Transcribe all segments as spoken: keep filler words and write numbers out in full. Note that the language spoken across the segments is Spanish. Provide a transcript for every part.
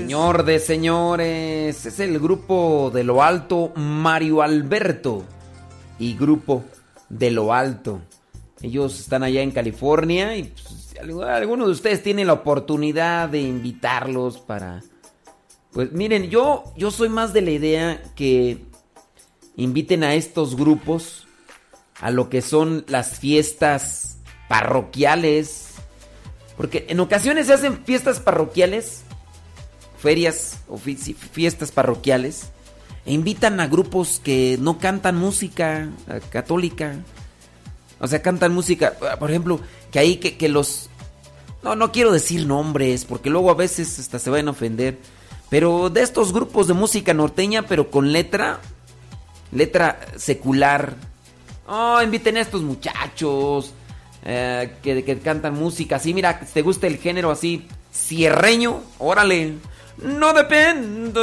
Señor de señores, es el grupo de Lo Alto, Mario Alberto y grupo de Lo Alto. Ellos están allá en California y pues, algunos de ustedes tienen la oportunidad de invitarlos para... Pues miren, yo, yo soy más de la idea que inviten a estos grupos a lo que son las fiestas parroquiales. Porque en ocasiones se hacen fiestas parroquiales, ferias o fiestas parroquiales, e invitan a grupos que no cantan música católica. O sea, cantan música, por ejemplo, que ahí que, que los... No, no quiero decir nombres, porque luego a veces hasta se van a ofender. Pero de estos grupos de música norteña, pero con letra, letra secular. Oh, inviten a estos muchachos eh, que, que cantan música así. Mira, si te gusta el género así, cierreño, órale. No dependo.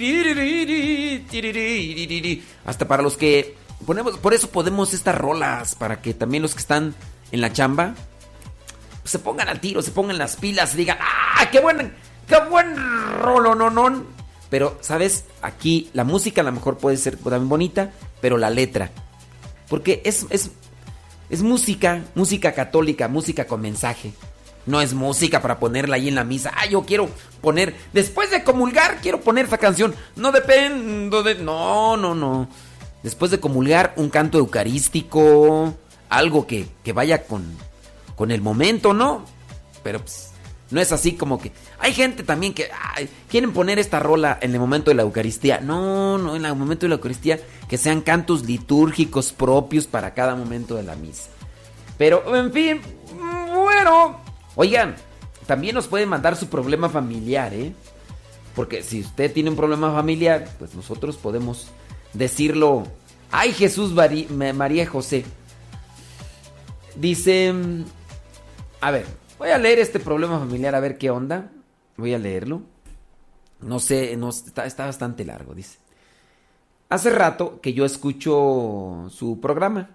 Hasta para los que ponemos, por eso ponemos estas rolas, para que también los que están en la chamba pues, se pongan al tiro, se pongan las pilas y digan, ¡ah, qué buen, qué buen rolo, no, no! Pero, ¿sabes? Aquí la música a lo mejor puede ser también bonita, pero la letra, porque es, es, es música, música católica, música con mensaje. No es música para ponerla ahí en la misa. Ah, yo quiero poner, después de comulgar, quiero poner esta canción. No dependo de... No, no, no. Después de comulgar, un canto eucarístico, algo que, que vaya con, con el momento, ¿no? Pero pues, no es así como que... Hay gente también que ay, quieren poner esta rola en el momento de la Eucaristía. No, no, en el momento de la Eucaristía que sean cantos litúrgicos propios para cada momento de la misa. Pero, en fin, bueno... Oigan, también nos pueden mandar su problema familiar, ¿eh? Porque si usted tiene un problema familiar, pues nosotros podemos decirlo. ¡Ay, Jesús, María, María José! Dice... A ver, voy a leer este problema familiar, a ver qué onda. Voy a leerlo. No sé, no, está, está bastante largo, dice. Hace rato que yo escucho su programa.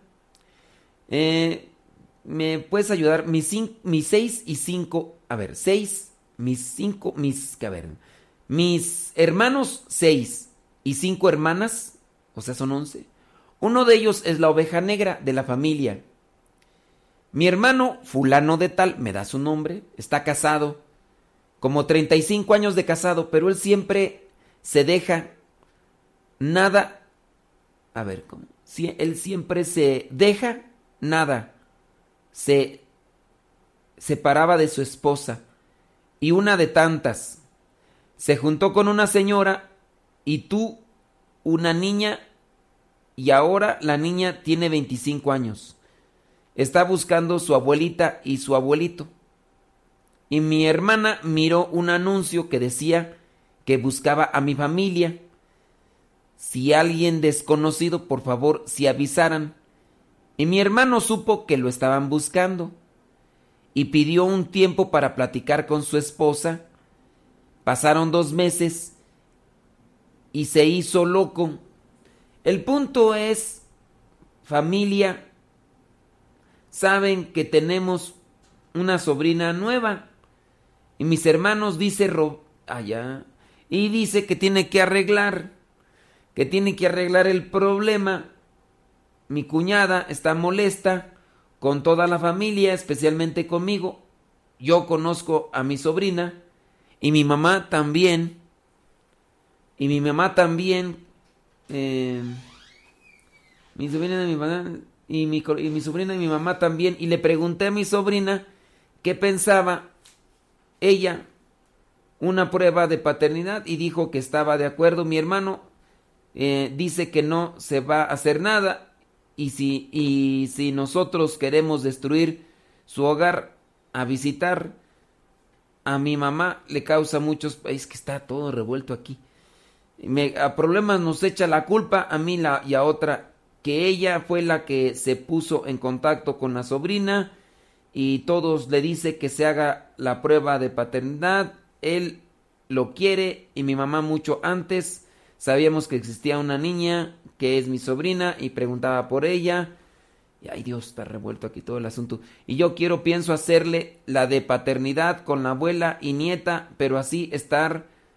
Eh... ¿Me puedes ayudar? Mis, cinco, mis seis y cinco... A ver, seis, mis cinco, mis... A ver, mis hermanos seis y cinco hermanas, o sea, son once. Uno de ellos es la oveja negra de la familia. Mi hermano, fulano de tal, me da su nombre, está casado, como treinta y cinco años de casado, pero él siempre se deja nada... A ver, ¿cómo? Si, él siempre se deja nada... Se separaba de su esposa y una de tantas. Se juntó con una señora y tú una niña y ahora la niña tiene veinticinco años. Está buscando su abuelita y su abuelito. Y mi hermana miró un anuncio que decía que buscaba a mi familia. Si alguien desconocido, por favor, si avisaran. Y mi hermano supo que lo estaban buscando y pidió un tiempo para platicar con su esposa. Pasaron dos meses y se hizo loco. El punto es, familia, saben que tenemos una sobrina nueva y mis hermanos dice Rob, allá, y dice que tiene que arreglar, que tiene que arreglar el problema. Mi cuñada está molesta con toda la familia, especialmente conmigo. Yo conozco a mi sobrina y mi mamá también. Y mi mamá también. Eh, mi sobrina de mi mamá y mi, y mi sobrina y mi mamá también. Y le pregunté a mi sobrina qué pensaba ella. Una prueba de paternidad y dijo que estaba de acuerdo. Mi hermano eh, dice que no se va a hacer nada. Y si, y si nosotros queremos destruir su hogar a visitar a mi mamá, le causa muchos... Es que está todo revuelto aquí. Me, a problemas nos echa la culpa a mí la, y a otra, que ella fue la que se puso en contacto con la sobrina y todos le dice que se haga la prueba de paternidad. Él lo quiere y mi mamá mucho antes. Sabíamos que existía una niña que es mi sobrina y preguntaba por ella. Y ay Dios, está revuelto aquí todo el asunto. Y yo quiero, pienso hacerle la de paternidad con la abuela y nieta, pero así estar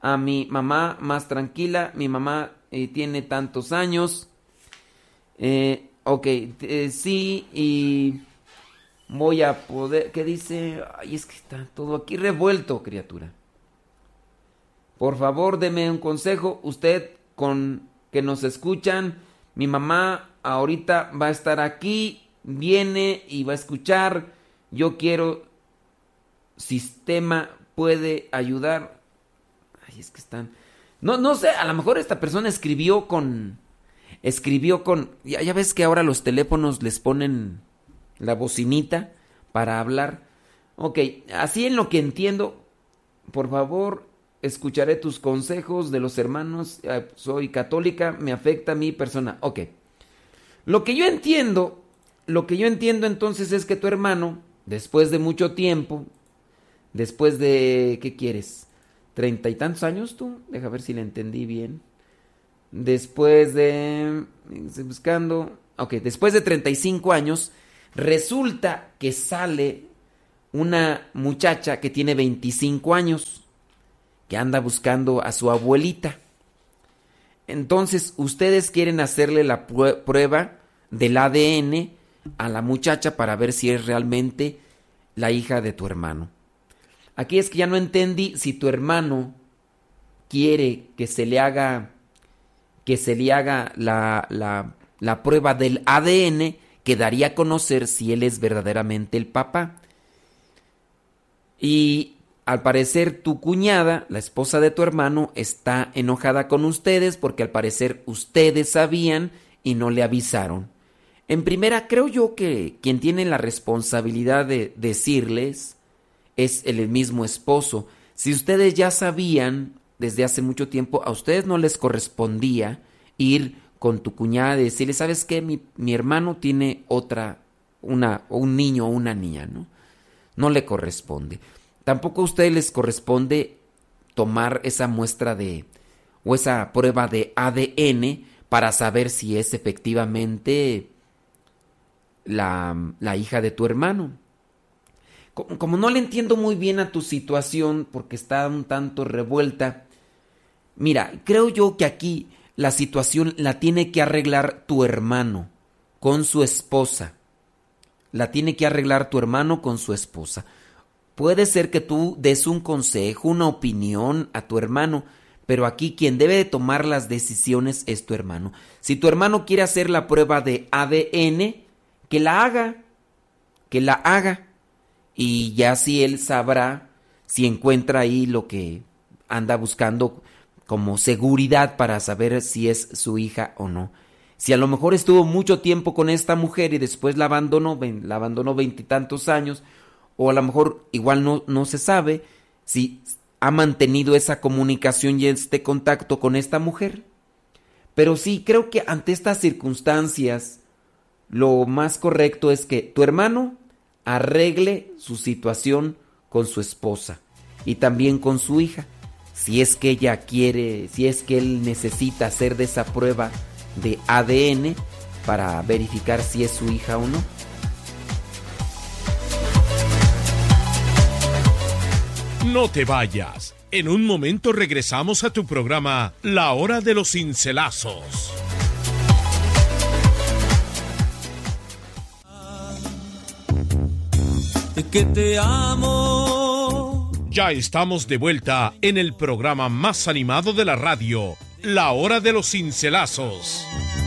a mi mamá más tranquila. Mi mamá eh, tiene tantos años. Eh, ok, eh, sí, y voy a poder... ¿Qué dice? Ay, es que está todo aquí revuelto, criatura. Por favor, deme un consejo. Usted, con que nos escuchan, mi mamá ahorita va a estar aquí, viene y va a escuchar. Yo quiero... Sistema puede ayudar. Ay, es que están... No, no sé, a lo mejor esta persona escribió con... Escribió con... Ya, ya ves que ahora los teléfonos les ponen la bocinita para hablar. Ok, así en lo que entiendo, por favor, escucharé tus consejos de los hermanos. Eh, soy católica, me afecta a mi persona. Ok. Lo que yo entiendo, lo que yo entiendo entonces es que tu hermano, después de mucho tiempo, después de... ¿Qué quieres? ¿Treinta y tantos años tú? Deja ver si le entendí bien. Después de... Estoy buscando... Ok, después de treinta y cinco años, resulta que sale una muchacha que tiene veinticinco años, que anda buscando a su abuelita. Entonces, ustedes quieren hacerle la prueba del A D N a la muchacha para ver si es realmente la hija de tu hermano. Aquí es que ya no entendí si tu hermano quiere que se le haga... que se le haga la, la, la prueba del A D N que daría a conocer si él es verdaderamente el papá. Y al parecer tu cuñada, la esposa de tu hermano, está enojada con ustedes porque al parecer ustedes sabían y no le avisaron. En primera, creo yo que quien tiene la responsabilidad de decirles es el mismo esposo. Si ustedes ya sabían desde hace mucho tiempo, a ustedes no les correspondía ir con tu cuñada y decirle, ¿sabes qué? Mi, mi hermano tiene otra, una, un niño o una niña, ¿no? No le corresponde. Tampoco a ustedes les corresponde tomar esa muestra de, o esa prueba de A D N para saber si es efectivamente la, la hija de tu hermano. Como, como no le entiendo muy bien a tu situación, porque está un tanto revuelta, mira, creo yo que aquí la situación la tiene que arreglar tu hermano con su esposa. La tiene que arreglar tu hermano con su esposa. Puede ser que tú des un consejo, una opinión a tu hermano, pero aquí quien debe de tomar las decisiones es tu hermano. Si tu hermano quiere hacer la prueba de A D N, que la haga, que la haga. Y ya si él sabrá si encuentra ahí lo que anda buscando como seguridad para saber si es su hija o no. Si a lo mejor estuvo mucho tiempo con esta mujer y después la abandonó, la abandonó veintitantos años, o a lo mejor igual no, no se sabe si ha mantenido esa comunicación y este contacto con esta mujer. Pero sí, creo que ante estas circunstancias, lo más correcto es que tu hermano arregle su situación con su esposa y también con su hija. Si es que ella quiere, si es que él necesita hacer de esa prueba de A D N para verificar si es su hija o no. No te vayas. En un momento regresamos a tu programa La Hora de los Cincelazos. Que te amo. Ya estamos de vuelta en el programa más animado de la radio, La Hora de los Cincelazos.